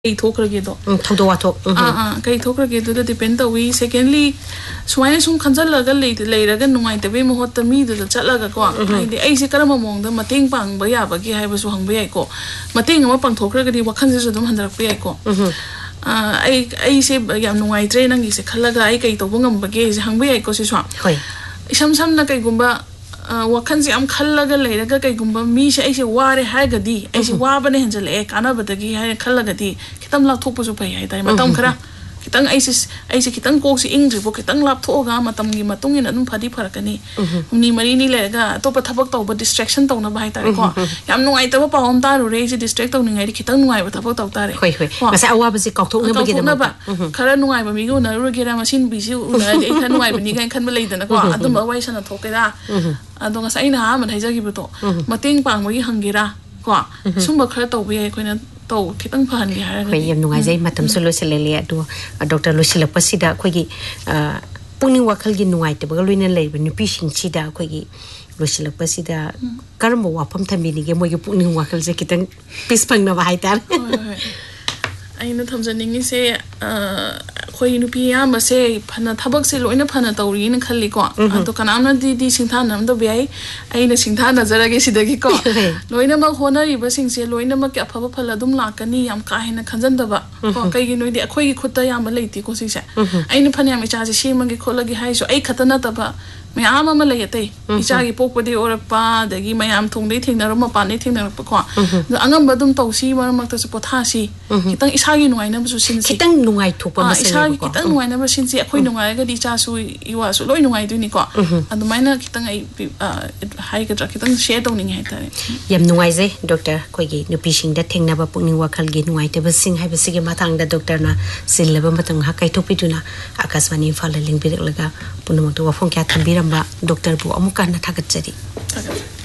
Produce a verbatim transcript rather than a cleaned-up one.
kay thokrage do thodo wa thok ah ah kay thokrage do depend tawi secondly suaina sum khanjalaga lei leiraga nungai tabe mo hot mi do chalaga ko ai de ai se karama mong da mateng pang ba ya ba gi hai ba su hang ba ai ko mateng ma pang thokraga di wakhan se dum handarak pe ai ko ah ai ai se yam nungai tre nang gi se khalaga ai kai to bungam ba ge se hang ba ai ko se swa hoi sam sam na kai gumba wakhan se am khallaga leiraga kai gumba mi se ai se ware ha ga di ai se wa ba ne hanjal e kana ba da gi hai khallaga di kitam la thok pu su pai hai tai matam khara kitang ai se ai se kitang ko si ing bo kitang lap tho ga matam gi matung in adum phadi pharakani ni mari ni lega to pa thabak taw ba distraction taw na ba hai tai ko yam nungai ta ba pawam ta ru re se distract taw ningai kitang nungai ba thabak taw ta re hoi hoi masa awa ba se kok thok na ba gi da ba khara nungai ba mi go na ru ge ra machine bi si u na ai khan nungai ba ni ga khan ba lei da na ko adum ba wai sana thok ra adong sa ina ha man hai ja gi bu to mateng pang ba gi hangira ko sum ba khara taw bi ai koina to kitang phan gi ha khoi yam nungai jai matam so lo se le le adu doctor lo silak pasida khoi gi pungning wakhal gi nungai te ba loina lei ba nupi sing chi da khoi gi lo silak pasida karam wa pham thambi ni ge moi gi pungning wakhal je kitang pis phang na ba hai tar ai na tham janing ni se khoi nupi ya ma se phana thabak se loina phana tawri na khalli ko to kanam na di di singtha nam do bai ai na singtha na jara ge sidagi ko loina ma hona ri ba sing se loina ma ka phaba phala dum la kani yam ka hina khanjan da ba ko kai gi noi di khoi gi khutta yam leiti ko si se ai na phana yam cha se shema gi kholagi hai so ai khatana ta ba mayam ama lai tai icha gi pokpadi orapa dagi mayam thongdei thingnar ma pa nei thingnar pa ko angam badum tawsi mar mak ta su potha si kitang isa gi nuai na bu sin si kitang nuai thupa ma se ko kitang nuai na ba sin si akhoi nuai ga di cha su iwa su loi nuai du ni ko adumai na kitang ai hai ga kitang share dong ning hai ta yam nuai je doctor khoi gi nupi sing da thengna ba pungning wakhal gi nuai te ba sing hai ba sig ma thang da doctor na sil leba matang ha kai thopi tu na akaswani fal ling bi laga punumak to wa phone kya thambira ba doctor bu amuka na thagat jari